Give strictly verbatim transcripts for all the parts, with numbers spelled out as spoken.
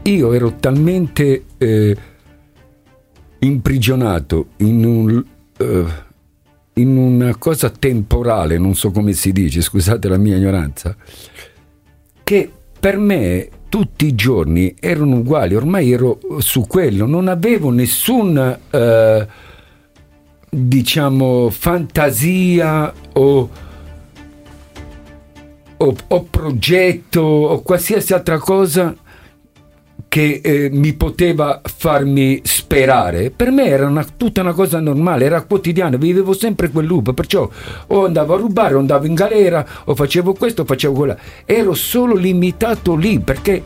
io ero talmente eh, imprigionato in un uh, in una cosa temporale, non so come si dice, scusate la mia ignoranza, che per me tutti i giorni erano uguali, ormai ero su quello, non avevo nessun uh, diciamo fantasia o, o, o progetto o qualsiasi altra cosa che eh, mi poteva farmi sperare. Per me era una, tutta una cosa normale, era quotidiana, vivevo sempre quel loop, perciò o andavo a rubare, o andavo in galera, o facevo questo, o facevo quello. Ero solo limitato lì, perché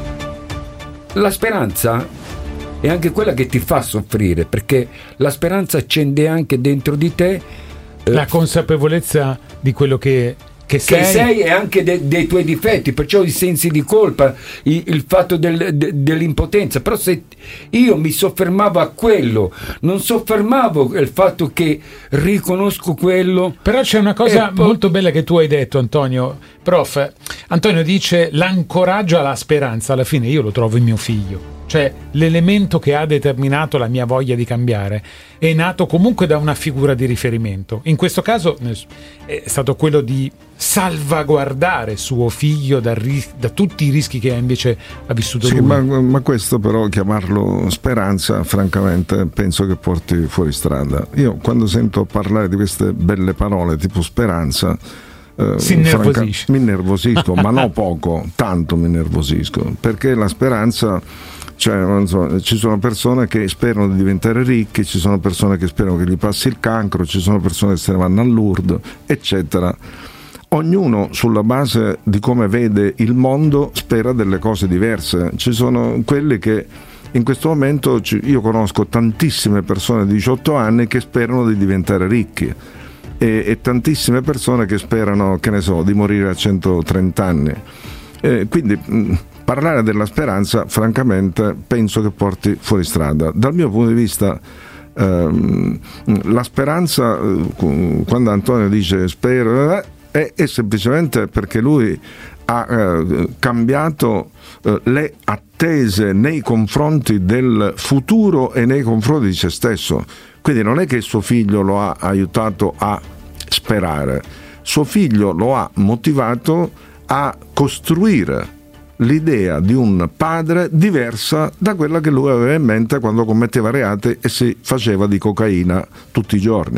la speranza è anche quella che ti fa soffrire, perché la speranza accende anche dentro di te eh, la consapevolezza di quello che Che sei. che sei e anche de, dei tuoi difetti, perciò i sensi di colpa, il, il fatto del, de, dell'impotenza. Però se io mi soffermavo a quello, non soffermavo il fatto che riconosco quello. Però c'è una cosa poi... molto bella che tu hai detto, Antonio. Prof, Antonio dice l'ancoraggio alla speranza, alla fine io lo trovo in mio figlio. Cioè l'elemento che ha determinato la mia voglia di cambiare è nato comunque da una figura di riferimento. In questo caso è stato quello di salvaguardare suo figlio da, ris- da tutti i rischi che invece ha vissuto sì, lui. Ma, ma questo però, chiamarlo speranza, francamente penso che porti fuori strada. Io quando sento parlare di queste belle parole tipo speranza, Uh, si innervosisce. mi innervosisco, ma no poco, tanto mi innervosisco, perché la speranza, cioè, non so, ci sono persone che sperano di diventare ricchi, ci sono persone che sperano che gli passi il cancro, ci sono persone che se ne vanno a Lourdes, eccetera. Ognuno sulla base di come vede il mondo spera delle cose diverse. Ci sono quelli che in questo momento, io conosco tantissime persone di diciotto anni che sperano di diventare ricchi e, e tantissime persone che sperano, che ne so, di morire a centotrenta anni. Eh, quindi mh, parlare della speranza francamente penso che porti fuori strada. Dal mio punto di vista ehm, la speranza, eh, quando Antonio dice spero, eh, è, è semplicemente perché lui ha eh, cambiato eh, le attese nei confronti del futuro e nei confronti di se stesso. Quindi non è che suo figlio lo ha aiutato a sperare, suo figlio lo ha motivato a costruire l'idea di un padre diversa da quella che lui aveva in mente quando commetteva reati e si faceva di cocaina tutti i giorni.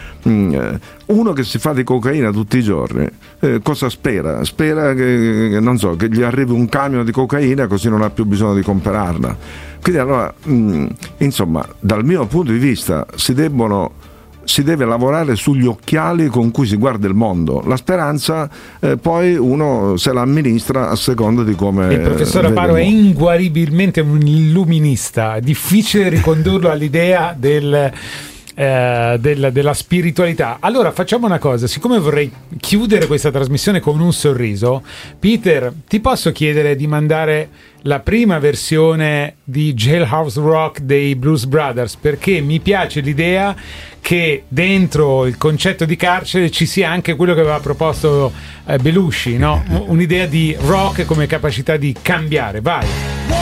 Uno che si fa di cocaina tutti i giorni, eh, cosa spera? Spera che, che, non so, che gli arrivi un camion di cocaina così non ha più bisogno di comprarla. Quindi allora, mh, insomma, dal mio punto di vista si debbono si deve lavorare sugli occhiali con cui si guarda il mondo. La speranza eh, poi uno se la amministra a seconda di come il professor Aparo è inguaribilmente un illuminista, è difficile ricondurlo all'idea del Eh, della, della spiritualità. Allora facciamo una cosa, siccome vorrei chiudere questa trasmissione con un sorriso, Peter, ti posso chiedere di mandare la prima versione di Jailhouse Rock dei Blues Brothers, perché mi piace l'idea che dentro il concetto di carcere ci sia anche quello che aveva proposto eh, Belushi, no? Un'idea di rock come capacità di cambiare. Vai.